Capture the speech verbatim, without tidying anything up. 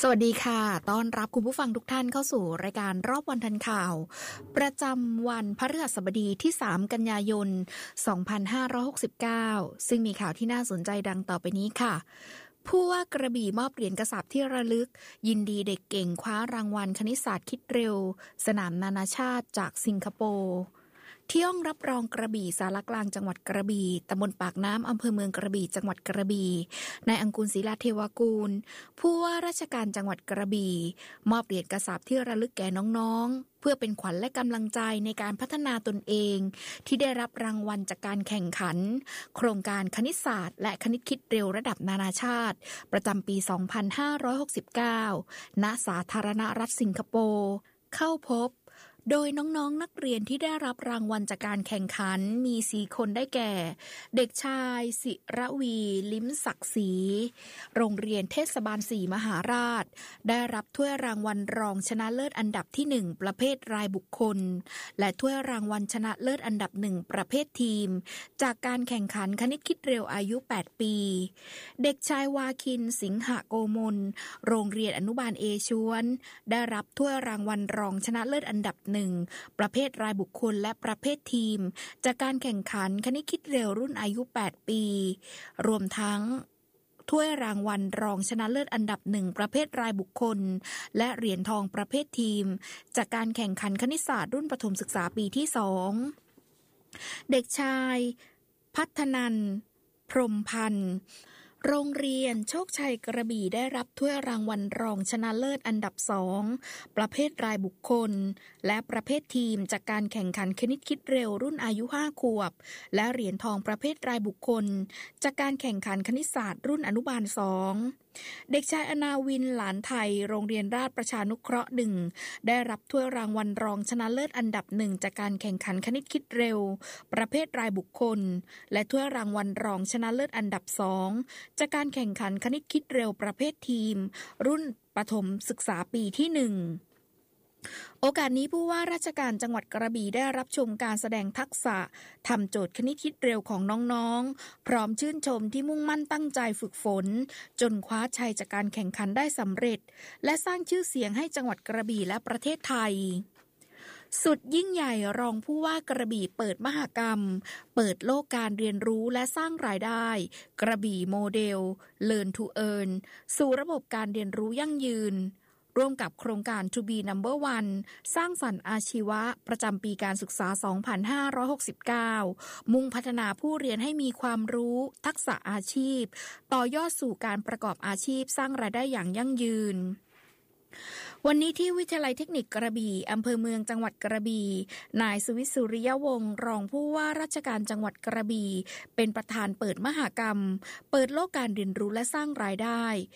สวัสดีค่ะต้อนรับคุณผู้ฟังทุกท่านเข้าสู่รายการรอบวันทันข่าวประจำวันพฤหัสบดีที่สามกันยายนสองพันห้าร้อยหกสิบเก้าซึ่งมีข่าวที่น่าสนใจดังต่อไปนี้ค่ะผู้ว่ากระบี่มอบเหรียญกระสาบที่ระลึกยินดีเด็กเก่งคว้ารางวัลคณิตศาสตร์คิดเร็วสนามนานาชาติจากสิงคโปร์ที่ห้องรับรองกระบี่สารกลางจังหวัดกระบี่ตำบลปากน้ำอำเภอเมืองกระบี่จังหวัดกระบี่นายอังกูลศรีลาเทวกูลผู้ว่าราชการจังหวัดกระบี่มอบเหรียญกระสาบที่ระลึกแก่น้องๆเพื่อเป็นขวัญและกำลังใจในการพัฒนาตนเองที่ได้รับรางวัลจากการแข่งขันโครงการคณิตศาสตร์และคณิตคิดเร็วระดับนานาชาติประจำปี สองพันห้าร้อยหกสิบเก้า ณ สาธารณรัฐสิงคโปร์เข้าพบโดยน้องๆ น, นักเรียนที่ได้รับรางวัลจากการแข่งขันมีสี่คนได้แก่เด็กชายศิระวีลิ้มศักดิ์ศรีโรงเรียนเทศบาลสี่มหาราชได้รับถ้วยรางวัลรองชนะเลิศอันดับที่หนึ่งประเภทรายบุคคลและถ้วยรางวัลชนะเลิศอันดับหนึ่งประเภททีมจากการแข่งขันคณิตคิดเร็วอายุแปดปีเด็กชายวาคินสิงหโกมลโรงเรียนอนุบาลเอชวนได้รับถ้วยรางวัลรองชนะเลิศอันดับหนึ่งประเภทรายบุคคลและประเภททีมจากการแข่งขันคณิตคิดเร็วรุ่นอายุแปดปีรวมทั้งถ้วยรางวัลรองชนะเลิศอันดับหนึ่งประเภทรายบุคคลและเหรียญทองประเภททีมจากการแข่งขันคณิตศาสตร์รุ่นประถมศึกษาปีที่สองเด็กชายพัฒนันท์พรหมพันธ์โรงเรียนโชคชัยกระบี่ได้รับถ้วยรางวัลรองชนะเลิศอันดับสองประเภทรายบุคคลและประเภททีมจากการแข่งขันคณิตคิดเร็วรุ่นอายุห้าขวบและเหรียญทองประเภทรายบุคคลจากการแข่งขันคณิตศาสตร์รุ่นอนุบาลสองเด็กชายอนาวินหลานไทยโรงเรียนราชประชานุเคราะห์หนึ่งได้รับถ้วยรางวัลรองชนะเลิศอันดับหนึ่งจากการแข่งขันคณิตคิดเร็วประเภทรายบุคคลและถ้วยรางวัลรองชนะเลิศอันดับสองจากการแข่งขันคณิตคิดเร็วประเภททีมรุ่นประถมศึกษาปีที่หนึ่งโอกาสนี้ผู้ว่าราชการจังหวัดกระบี่ได้รับชมการแสดงทักษะทำโจทย์คณิตคิดเร็วของน้องๆพร้อมชื่นชมที่มุ่งมั่นตั้งใจฝึกฝนจนคว้าชัยจากการแข่งขันได้สำเร็จและสร้างชื่อเสียงให้จังหวัดกระบี่และประเทศไทยสุดยิ่งใหญ่รองผู้ว่ากระบี่เปิดมหกรรมเปิดโลกการเรียนรู้และสร้างรายได้กระบี่โมเดล Learn to Earn สู่ระบบการเรียนรู้ยั่งยืนร่วมกับโครงการ To be number one สร้างสรรค์อาชีวะประจำปีการศึกษา สองพันห้าร้อยหกสิบเก้า มุ่งพัฒนาผู้เรียนให้มีความรู้ทักษะอาชีพต่อยอดสู่การประกอบอาชีพสร้างรายได้อย่างยั่งยืนวันนี้ที่วิทยาลัยเทคนิคกระบี่อำเภอเมืองจังหวัดกระบี่นายสุวิทย์สุริยวงศ์รองผู้ว่าราชการจังหวัดกระบี่เป็นประธานเปิดมหกรรมเปิดโลกการเรียนรู้และสร้างรายได้